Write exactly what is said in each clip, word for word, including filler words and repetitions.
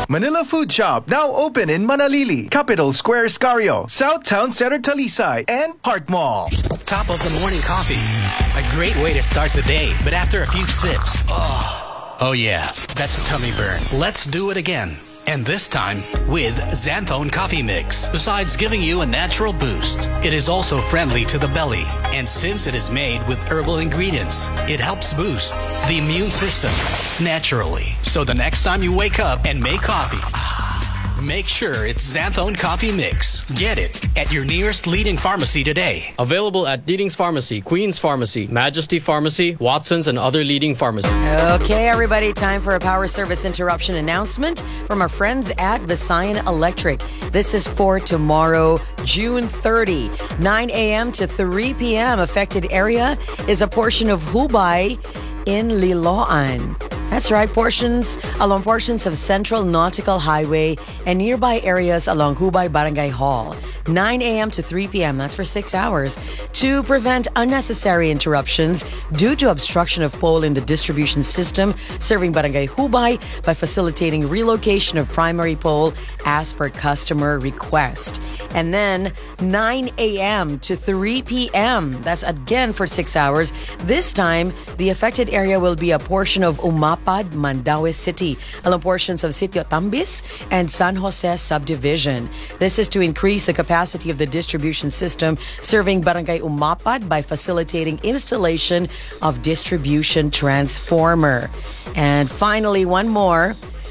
Manila Food Shop, now open in Manalili, Capital Square, Scario, South Town Center, Talisay, and Park Mall. Top of the morning coffee. A great way to start the day, but after a few sips, oh, oh yeah, that's a tummy burn. Let's do it again. And this time with Xanthone Coffee Mix. Besides giving you a natural boost, it is also friendly to the belly. And since it is made with herbal ingredients, it helps boost the immune system naturally. So the next time you wake up and make coffee, make sure it's Xanthone Coffee Mix. Get it at your nearest leading pharmacy today. Available at Leading's Pharmacy, Queen's Pharmacy, Majesty Pharmacy, Watson's, and other leading pharmacies. Okay, everybody, time for a power service interruption announcement from our friends at Visayan Electric. This is for tomorrow, June thirtieth, nine a.m. to three p.m. Affected area is a portion of Hubay in Liloan. That's right, portions along portions of Central Nautical Highway and nearby areas along Hubay Barangay Hall. nine a.m. to three p.m. That's for six hours. To prevent unnecessary interruptions due to obstruction of pole in the distribution system serving Barangay Hubay by facilitating relocation of primary pole as per customer request. And then nine a.m. to three p.m. That's again for six hours. This time, the affected area will be a portion of Umapad, Mandaue City, along portions of Sitio Tambis and San Jose Subdivision. This is to increase the capacity of the distribution system serving Barangay Umapad by facilitating installation of distribution transformer. And finally, one more.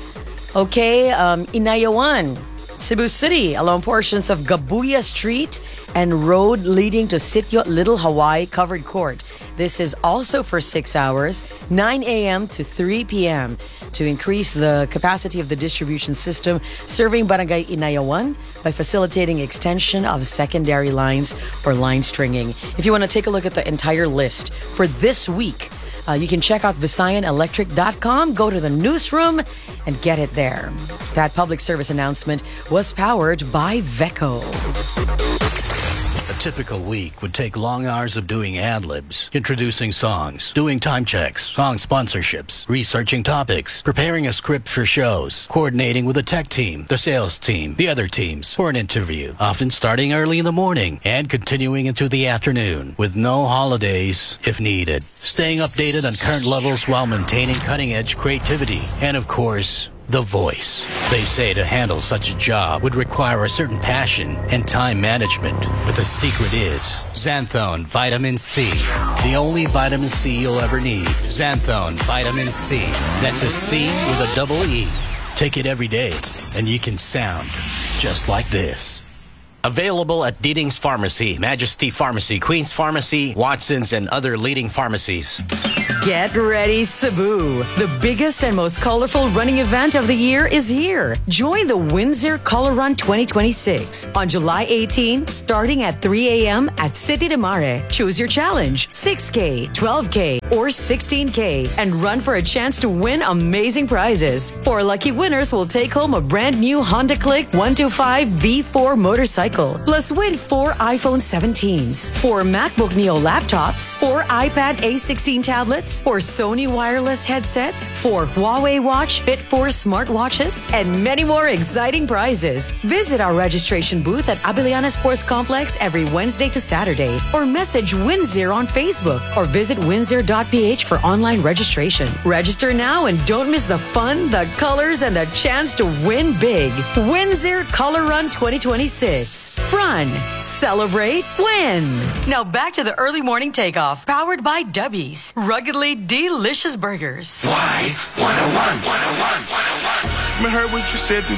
Okay, um, Inayawan, Cebu City, along portions of Gabuya Street and road leading to Sitio Little Hawaii Covered Court. This is also for six hours, nine a.m. to three p.m. to increase the capacity of the distribution system serving Barangay Inayawan by facilitating extension of secondary lines or line stringing. If you want to take a look at the entire list for this week, uh, you can check out Visayan Electric dot com, go to the newsroom, and get it there. That public service announcement was powered by Veco. A typical week would take long hours of doing ad-libs, introducing songs, doing time checks, song sponsorships, researching topics, preparing a script for shows, coordinating with the tech team, the sales team, the other teams for an interview, often starting early in the morning and continuing into the afternoon with no holidays if needed. Staying updated on current levels while maintaining cutting-edge creativity and, of course, the voice. They say to handle such a job would require a certain passion and time management. But the secret is Xanthone Vitamin C. The only vitamin C you'll ever need. Xanthone Vitamin C. That's a C with a double E. Take it every day and you can sound just like this. Available at Leading's Pharmacy, Majesty Pharmacy, Queen's Pharmacy, Watson's, and other leading pharmacies. Get ready, Cebu. The biggest and most colorful running event of the year is here. Join the Windsor Color Run twenty twenty-six on July eighteenth, starting at three a.m. at City de Mare. Choose your challenge, six K, twelve K, or sixteen K, and run for a chance to win amazing prizes. Four lucky winners will take home a brand new Honda Click one twenty-five V four motorcycle, plus win four iPhone seventeens, four MacBook Neo laptops, four iPad A sixteen tablets, four Sony wireless headsets, four Huawei Watch Fit four smartwatches, and many more exciting prizes. Visit our registration booth at Abiliana Sports Complex every Wednesday to Saturday, or message Windsor on Facebook, or visit windsor dot p h for online registration. Register now and don't miss the fun, the colors, and the chance to win big. Windsor Color Run twenty twenty-six. Run, celebrate, win. Now back to the early morning takeoff, powered by Dubby's ruggedly delicious burgers. Why one oh one, one oh one, one oh one. I heard what you said.